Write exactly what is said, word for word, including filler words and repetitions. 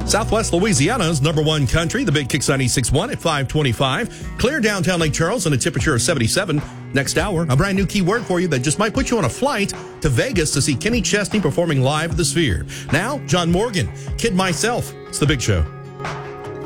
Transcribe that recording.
Southwest Louisiana's number one country, the Big Kicks ninety-six point one at five twenty-five. Clear downtown Lake Charles and a temperature of seventy-seven. Next hour, a brand new keyword for you that just might put you on a flight to Vegas to see Kenny Chesney performing live at the Sphere. Now, John Morgan, Kid Myself. It's The Big Show.